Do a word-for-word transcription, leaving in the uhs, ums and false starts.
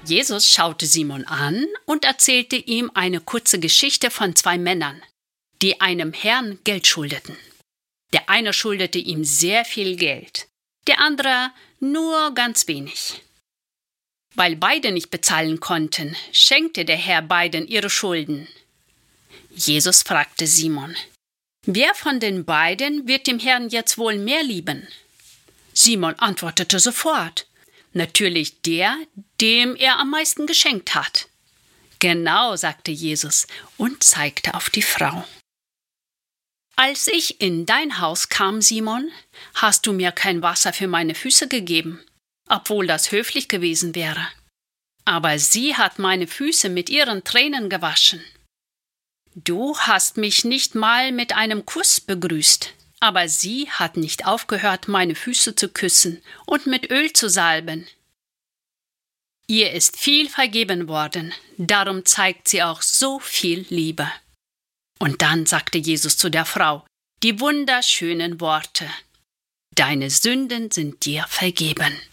Jesus schaute Simon an und erzählte ihm eine kurze Geschichte von zwei Männern, die einem Herrn Geld schuldeten. Der eine schuldete ihm sehr viel Geld, der andere nur ganz wenig. Weil beide nicht bezahlen konnten, schenkte der Herr beiden ihre Schulden. Jesus fragte Simon: Wer von den beiden wird dem Herrn jetzt wohl mehr lieben? Simon antwortete sofort: Natürlich der, dem er am meisten geschenkt hat. Genau, sagte Jesus und zeigte auf die Frau. Als ich in dein Haus kam, Simon, hast du mir kein Wasser für meine Füße gegeben, obwohl das höflich gewesen wäre. Aber sie hat meine Füße mit ihren Tränen gewaschen. Du hast mich nicht mal mit einem Kuss begrüßt, aber sie hat nicht aufgehört, meine Füße zu küssen und mit Öl zu salben. Ihr ist viel vergeben worden, darum zeigt sie auch so viel Liebe. Und dann sagte Jesus zu der Frau die wunderschönen Worte: Deine Sünden sind dir vergeben.